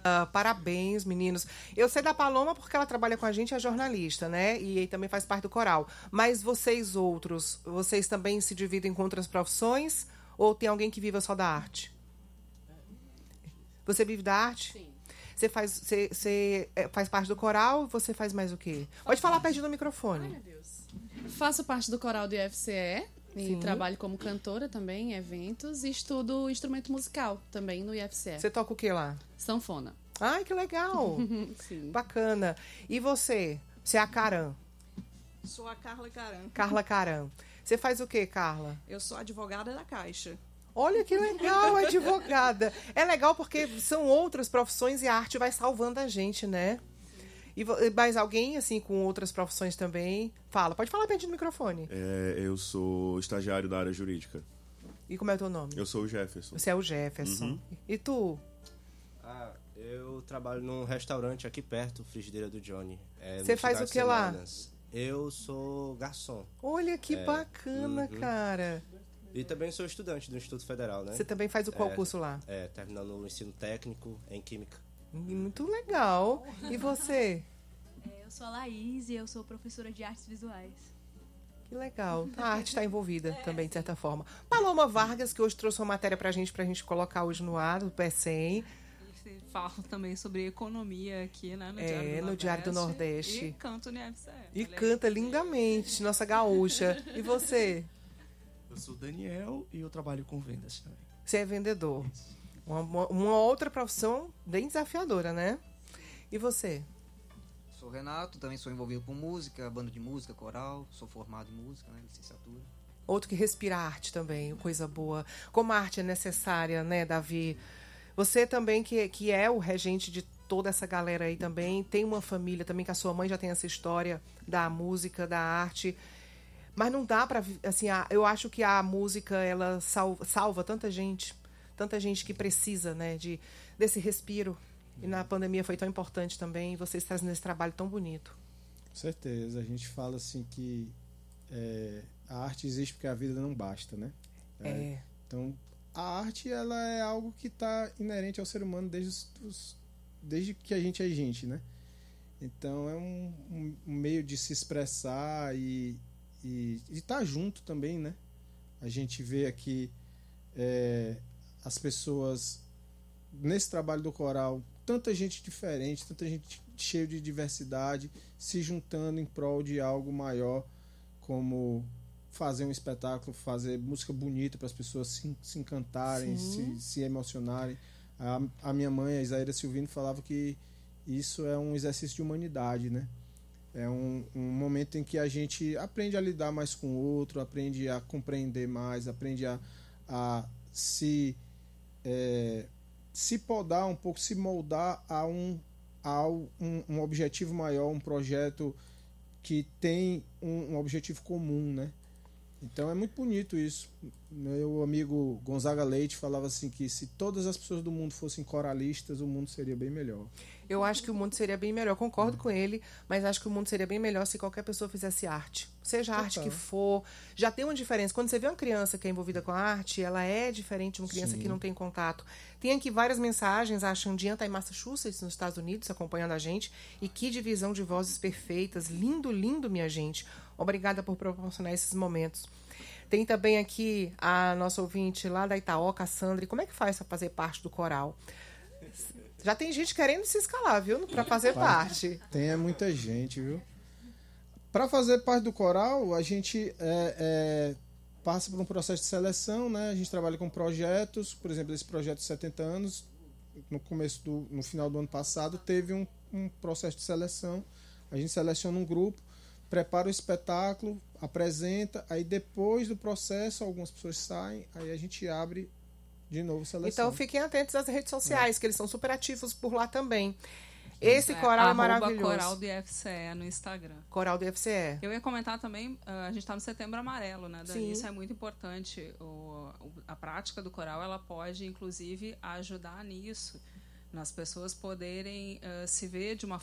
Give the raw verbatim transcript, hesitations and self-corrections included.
Uh, parabéns, meninos. Eu sei da Paloma porque ela trabalha com a gente, é jornalista, né? E também faz parte do coral. Mas vocês outros, vocês também se dividem com outras profissões? Ou tem alguém que viva só da arte? Você vive da arte? Sim. Você faz, você, você faz parte do coral? Você faz mais o quê? Pode falar perto do microfone. Ai, meu Deus. Faço parte do coral do I F C E. E Sim. trabalho como cantora também em eventos. E estudo instrumento musical também no I F C E. Você toca o que lá? Sanfona. Ai, que legal. Sim. Bacana. E você? Você é a Caram? Sou a Carla Caram. Carla Caram. Você faz o que, Carla? Eu sou advogada da Caixa. Olha que legal, advogada. É legal porque são outras profissões e a arte vai salvando a gente, né? E mais alguém, assim, com outras profissões também? Fala, pode falar perto do microfone. É, eu sou estagiário da área jurídica. E como é o teu nome? Eu sou o Jefferson. Você é o Jefferson. Uhum. E tu? Ah, eu trabalho num restaurante aqui perto, Frigideira do Johnny. É, Você faz o que lá? Eu sou garçom. Olha que é, bacana, uhum. cara. E também sou estudante do Instituto Federal, né? Você também faz o qual é, curso lá? É, terminando o ensino técnico em Química. Muito legal. E você? É, eu sou a Laís e eu sou professora de artes visuais. Que legal. A arte está envolvida é, também, de certa forma. Paloma Vargas, que hoje trouxe uma matéria pra gente, pra gente colocar hoje no ar, do P cem. Falo também sobre economia aqui, né? No, é, Diário, do no Nordeste, Diário do Nordeste. E canto no I F C E. E canta lindamente, nossa gaúcha. E você? Eu sou Daniel e eu trabalho com vendas também. Você é vendedor. Uma, uma outra profissão bem desafiadora, né? E você? Sou Renato, também sou envolvido com música, banda de música, coral. Sou formado em música, né? Licenciatura. Outro que respira arte também, coisa boa. Como a arte é necessária, né, Davi? Você também, que, que é o regente de toda essa galera aí também, tem uma família também, que a sua mãe já tem essa história da música, da arte. Mas não dá pra... Assim, a, eu acho que a música, ela salva, salva tanta gente. Tanta gente que precisa, né, de, desse respiro. E na pandemia foi tão importante também. Vocês trazendo esse trabalho tão bonito. Com certeza. A gente fala assim que é, a arte existe porque a vida não basta, né? É. É, então, a arte, ela é algo que está inerente ao ser humano desde, os, desde que a gente é gente, né? Então, é um, um, um meio de se expressar e e estar tá junto também, né? A gente vê aqui é, as pessoas nesse trabalho do coral, tanta gente diferente, tanta gente cheia de diversidade, se juntando em prol de algo maior, como fazer um espetáculo, fazer música bonita para as pessoas se, se encantarem, se, se emocionarem. A, a minha mãe, a Isaíra Silvino, falava que isso é um exercício de humanidade, né? É um, um momento em que a gente aprende a lidar mais com o outro, aprende a compreender mais, aprende a, a se, é, se podar um pouco, se moldar a, um, a um, um objetivo maior, um projeto que tem um, um objetivo comum, né? Então é muito bonito isso. Meu amigo Gonzaga Leite falava assim que se todas as pessoas do mundo fossem coralistas, o mundo seria bem melhor. Eu acho que o mundo seria bem melhor, concordo com ele, mas acho que o mundo seria bem melhor se qualquer pessoa fizesse arte. Seja a arte que for, já tem uma diferença. Quando você vê uma criança que é envolvida com a arte, ela é diferente de uma criança Sim. que não tem contato. Tem aqui várias mensagens, a Xandinha está em Massachusetts, nos Estados Unidos, acompanhando a gente, e que divisão de vozes perfeitas, lindo, lindo, minha gente. Obrigada por proporcionar esses momentos. Tem também aqui a nossa ouvinte lá da Itaoca, a Sandra. Como é que faz para fazer parte do coral? Já tem gente querendo se escalar, viu? Para fazer parte. Tem muita gente, viu? Para fazer parte do coral, a gente é, é, passa por um processo de seleção, né? A gente trabalha com projetos. Por exemplo, esse projeto de setenta anos, no começo do, no final do ano passado, teve um, um processo de seleção. A gente seleciona um grupo, prepara o espetáculo, apresenta, aí depois do processo algumas pessoas saem, aí a gente abre de novo a seleção. Então fiquem atentos às redes sociais, é. que eles são super ativos por lá também. Esse coral é, é maravilhoso. Coral do I F C E no Instagram. Coral do I F C E. Eu ia comentar também, a gente está no Setembro Amarelo, né, Dani? Sim. Isso é muito importante. O, a prática do coral, ela pode, inclusive, ajudar nisso. Nas pessoas poderem uh, se ver de uma